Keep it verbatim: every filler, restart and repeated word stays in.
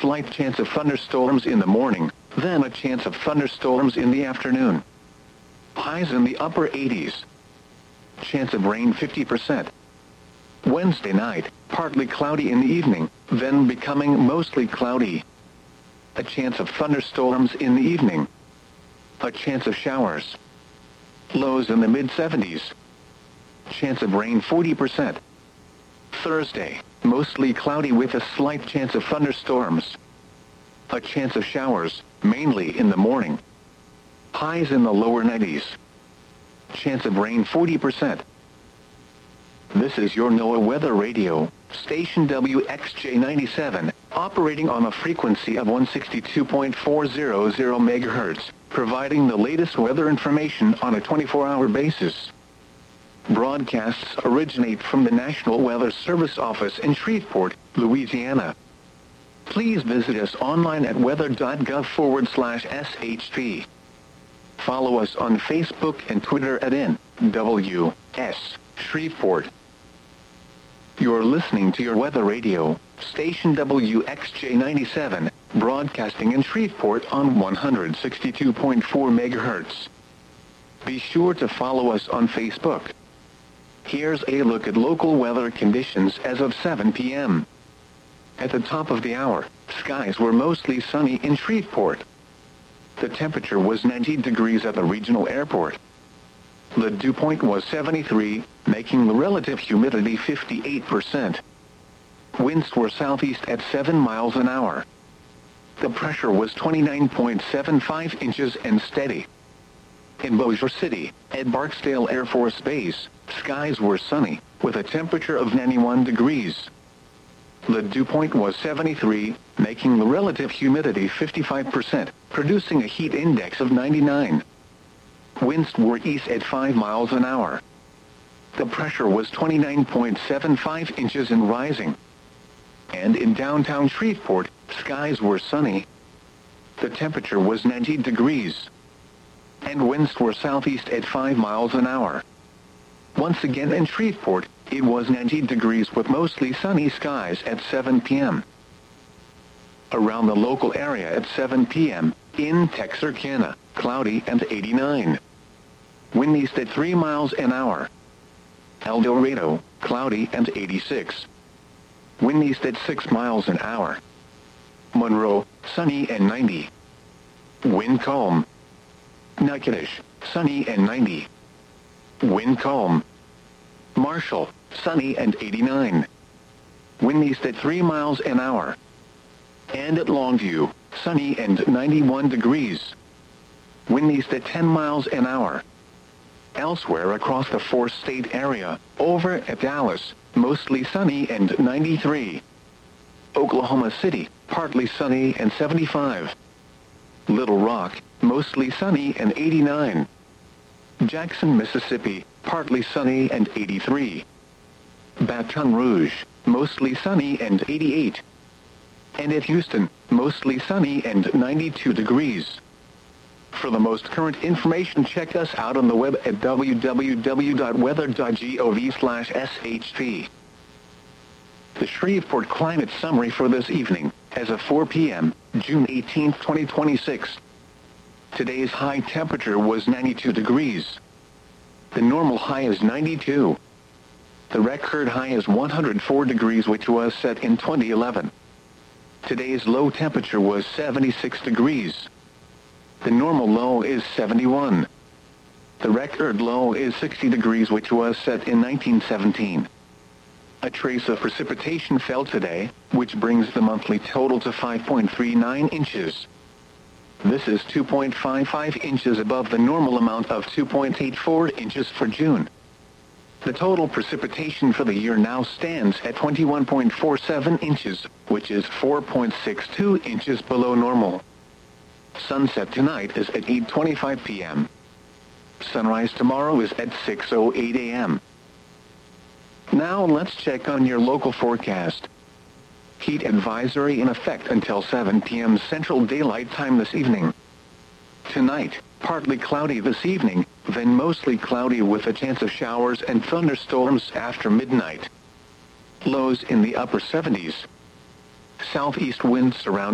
slight chance of thunderstorms in the morning, then a chance of thunderstorms in the afternoon. Highs in the upper eighties. Chance of rain fifty percent. Wednesday night, partly cloudy in the evening, then becoming mostly cloudy. A chance of thunderstorms in the evening. A chance of showers. Lows in the mid seventies. Chance of rain forty percent. Thursday, mostly cloudy with a slight chance of thunderstorms. A chance of showers, mainly in the morning. Highs in the lower nineties. Chance of rain forty percent. This is your NOAA Weather Radio, station W X J ninety-seven, operating on a frequency of one sixty-two point four hundred megahertz, providing the latest weather information on a twenty-four hour basis. Broadcasts originate from the National Weather Service office in Shreveport, Louisiana. Please visit us online at weather.gov forward slash SHP. Follow us on Facebook and Twitter at N W S Shreveport. You're listening to your Weather Radio, station W X J ninety-seven, broadcasting in Shreveport on one sixty-two point four megahertz. Be sure to follow us on Facebook. Here's a look at local weather conditions as of seven p m At the top of the hour, skies were mostly sunny in Shreveport. The temperature was ninety degrees at the regional airport. The dew point was seventy-three, making the relative humidity fifty-eight percent. Winds were southeast at seven miles an hour. The pressure was twenty-nine point seven five inches and steady. In Bossier City, at Barksdale Air Force Base, skies were sunny, with a temperature of ninety-one degrees. The dew point was seventy-three, making the relative humidity fifty-five percent, producing a heat index of ninety-nine. Winds were east at five miles an hour. The pressure was twenty-nine point seven five inches and rising. And in downtown Shreveport, skies were sunny. The temperature was ninety degrees. And winds were southeast at five miles an hour. Once again in Shreveport, it was ninety degrees with mostly sunny skies at seven p m Around the local area at seven p m, in Texarkana, cloudy and eighty-nine. Wind east at three miles an hour. El Dorado, cloudy and eighty-six. Wind east at six miles an hour. Monroe, sunny and ninety. Wind calm. Natchitoches, sunny and ninety. Wind calm. Marshall, sunny and eighty-nine. Wind east at three miles an hour. And at Longview, sunny and ninety-one degrees. Wind east at ten miles an hour. Elsewhere across the four-state area, over at Dallas, mostly sunny and ninety-three. Oklahoma City, partly sunny and seventy-five. Little Rock, mostly sunny and eighty-nine. Jackson, Mississippi, partly sunny and eighty-three. Baton Rouge, mostly sunny and eighty-eight. And at Houston, mostly sunny and ninety-two degrees. For the most current information, check us out on the web at w w w dot weather dot gov slash S H P. The Shreveport Climate Summary for this evening, as of four p m, June eighteenth, twenty twenty-six. Today's high temperature was ninety-two degrees. The normal high is ninety-two. The record high is one hundred four degrees, which was set in twenty eleven. Today's low temperature was seventy-six degrees. The normal low is seventy-one. The record low is sixty degrees, which was set in nineteen seventeen. A trace of precipitation fell today, which brings the monthly total to five point three nine inches. This is two point five five inches above the normal amount of two point eight four inches for June. The total precipitation for the year now stands at twenty-one point four seven inches, which is four point six two inches below normal. Sunset tonight is at eight twenty-five p m Sunrise tomorrow is at six oh eight a m Now let's check on your local forecast. Heat advisory in effect until seven p m Central Daylight Time this evening. Tonight, partly cloudy this evening, then mostly cloudy with a chance of showers and thunderstorms after midnight. Lows in the upper seventies. Southeast winds around